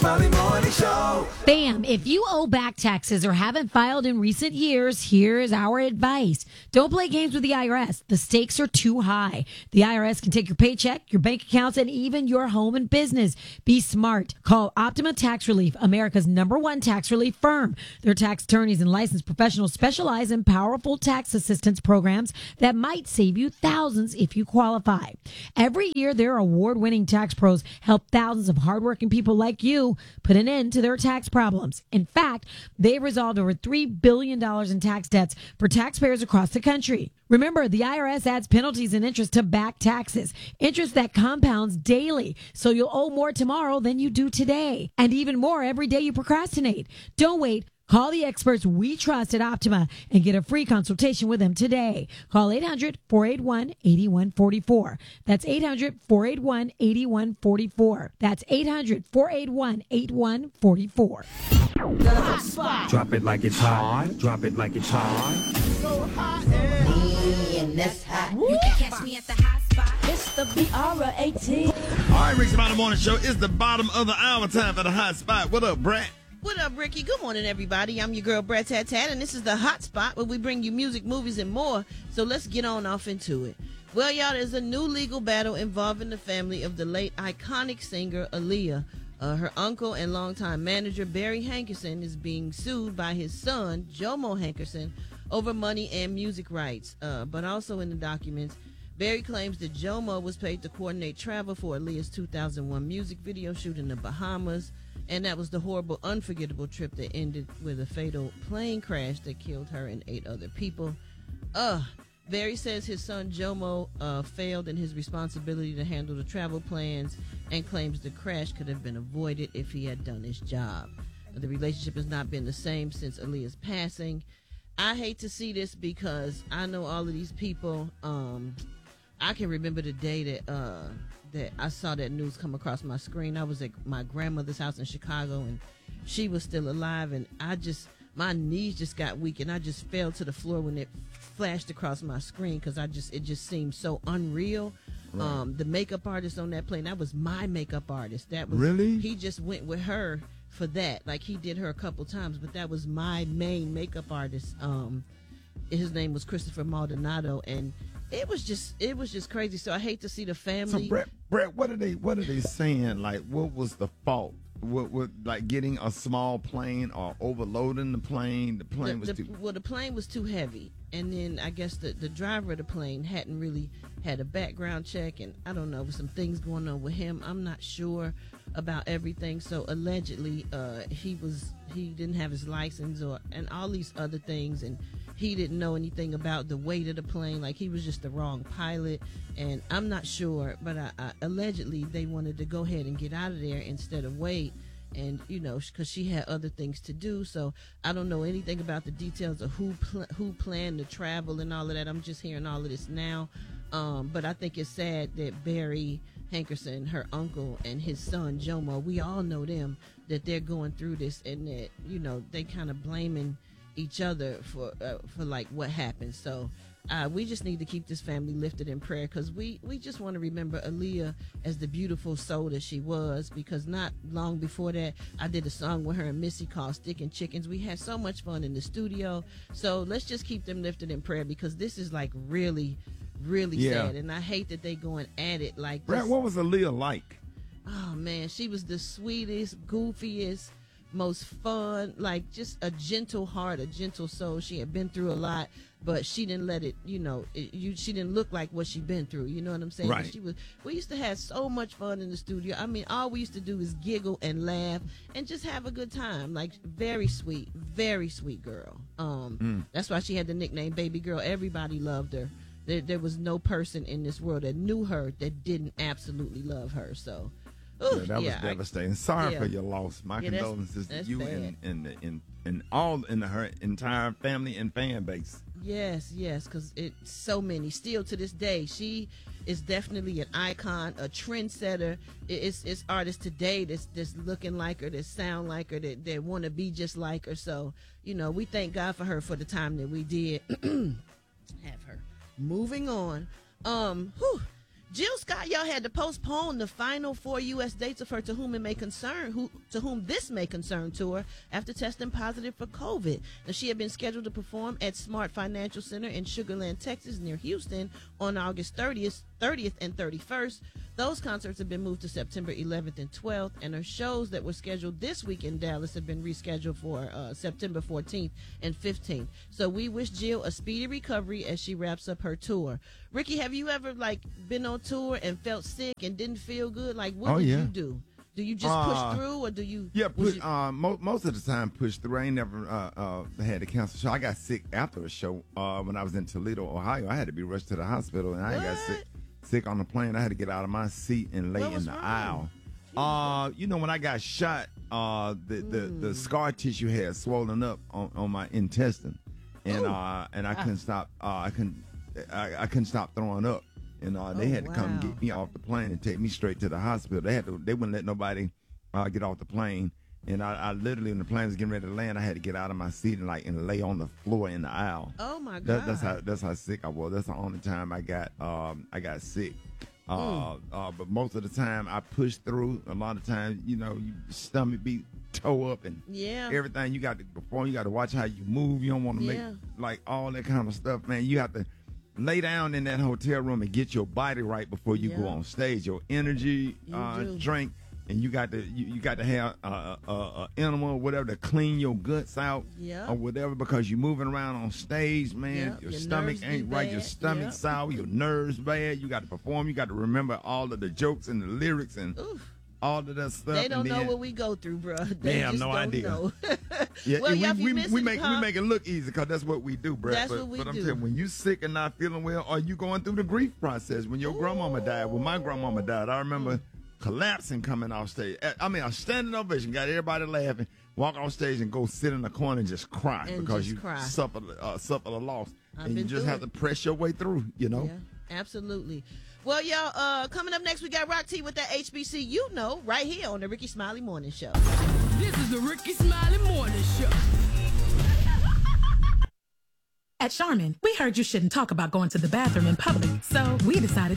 Smiley Morning Show. Bam! If you owe back taxes or haven't filed in recent years, here's our advice. Don't play games with the IRS. The stakes are too high. The IRS can take your paycheck, your bank accounts, and even your home and business. Be smart. Call Optima Tax Relief, America's #1 tax relief firm. Their tax attorneys and licensed professionals specialize in powerful tax assistance programs that might save you thousands if you qualify. Every year, their award-winning tax pros help thousands of hardworking people like you put an end to their tax problems. In fact, they've resolved over $3 billion in tax debts for taxpayers across the country. Remember, the IRS adds penalties and interest to back taxes, interest that compounds daily, so you'll owe more tomorrow than you do today, and even more every day you procrastinate. Don't wait. Call the experts we trust at Optima and get a free consultation with them today. Call 800-481-8144. That's 800-481-8144. That's 800-481-8144. The hot spot. Drop it like it's hot. Drop it like it's hot. So hot and that's hot. You can catch me at the hot spot. It's the BR18. All right, Rick's Bottom Morning Show. It's the bottom of the hour. Time for the hot spot. What up, Brett? What up, Ricky? Good morning, everybody. I'm your girl, Brett Tat Tat, and this is the hot spot where we bring you music, movies, and more. So let's get on off into it. Well, y'all, there's a new legal battle involving the family of the late iconic singer Aaliyah. Her uncle and longtime manager, Barry Hankerson, is being sued by his son, Jomo Hankerson, over money and music rights. But also in the documents, Barry claims that Jomo was paid to coordinate travel for Aaliyah's 2001 music video shoot in the Bahamas. And that was the horrible, unforgettable trip that ended with a fatal plane crash that killed her and 8 other people. Barry says his son Jomo failed in his responsibility to handle the travel plans and claims the crash could have been avoided if he had done his job. The relationship has not been the same since Aaliyah's passing. I hate to see this because I know all of these people. I can remember the day that I saw that news come across my screen. I was at my grandmother's house in Chicago, and she was still alive, and my knees just got weak, and I just fell to the floor when it flashed across my screen because it just seemed so unreal. Right. The makeup artist on that plane, that was my makeup artist. That was really? He just went with her for that. Like, he did her a couple times, but that was my main makeup artist. His name was Christopher Maldonado, and it was just crazy. So I hate to see the family. So Brett, what are they saying? Like, what was the fault? What like getting a small plane or overloading the plane? The plane the plane was too heavy, and then I guess the driver of the plane hadn't really had a background check, and I don't know, some things going on with him. I'm not sure about everything. So allegedly, he didn't have his license and all these other things, and he didn't know anything about the weight of the plane. Like, he was just the wrong pilot, and I'm not sure, but allegedly they wanted to go ahead and get out of there instead of wait, and because she had other things to do. So I don't know anything about the details of who planned to travel and all of that. I'm just hearing all of this now, but I think it's sad that Barry Hankerson, her uncle, and his son Jomo, we all know them, that they're going through this, and that they kind of blaming each other for like what happened. So we just need to keep this family lifted in prayer, because we just want to remember Aaliyah as the beautiful soul that she was, because not long before that I did a song with her and Missy called Stickin' Chickens. We had so much fun in the studio. So let's just keep them lifted in prayer, because this is like really sad, and I hate that they going at it like Brett, this. what was Aaliyah like? Oh man, she was the sweetest, goofiest, most fun, like just a gentle heart, a gentle soul. She had been through a lot, but she didn't let it, she didn't look like what she'd been through. You know what I'm saying? Right. We used to have so much fun in the studio. I mean, all we used to do is giggle and laugh and just have a good time. Like, very sweet girl. That's why she had the nickname Baby Girl. Everybody loved her. There was no person in this world that knew her that didn't absolutely love her. So, that was devastating. Sorry for your loss. My condolences to you sad. and all in her entire family and fan base. Yes, because it's so many. Still to this day, she is definitely an icon, a trendsetter. It's artists today that's looking like her, that sound like her, that want to be just like her. So, we thank God for her for the time that we did have her. Moving on. Jill Scott, y'all, had to postpone the final 4 U.S. dates of her To Whom This May Concern tour after testing positive for COVID. Now, she had been scheduled to perform at Smart Financial Center in Sugar Land, Texas, near Houston, on August 30th and 31st. Those concerts have been moved to September 11th and 12th, and her shows that were scheduled this week in Dallas have been rescheduled for September 14th and 15th. So we wish Jill a speedy recovery as she wraps up her tour. Ricky, have you ever been on tour and felt sick and didn't feel good? What did you do? Do you just push through, or do you? Yeah, most of the time push through. I ain't never had to cancel a show. I got sick after a show when I was in Toledo, Ohio. I had to be rushed to the hospital, and I got sick on the plane. I had to get out of my seat and lay in the aisle. When I got shot, the scar tissue had swollen up on my intestine, and I couldn't stop. I couldn't stop throwing up. And they had to come get me off the plane and take me straight to the hospital. They wouldn't let nobody get off the plane. And I literally, when the plane was getting ready to land, I had to get out of my seat and lay on the floor in the aisle. Oh my God! That's how sick I was. That's the only time I got sick. But most of the time I pushed through. A lot of times, your stomach be toe up and everything. You got to perform. You got to watch how you move. You don't want to make all that kind of stuff, man. You have to lay down in that hotel room and get your body right before you go on stage. Your energy drink. And you got to have a animal or whatever to clean your guts out or whatever, because you're moving around on stage, man. Your stomach ain't right. Your stomach's sour. Your nerves bad. You got to perform. You got to remember all of the jokes and the lyrics and all of that stuff. They don't know what we go through, bro. They have no idea. Know. we make it look easy because that's what we do, bro. That's what we do. But I'm telling you, when you sick and not feeling well, or you going through the grief process, when your grandmama died, when my grandmama died, I remember collapsing coming off stage. I mean, a standing ovation, got everybody laughing, walk off stage and go sit in the corner and just cry because you suffered a loss. And you just have to press your way through, Yeah, absolutely. Well, y'all, coming up next, we got Rock T with that HBC right here on the Ricky Smiley Morning Show. This is the Ricky Smiley Morning Show. At Charmin, we heard you shouldn't talk about going to the bathroom in public, so we decided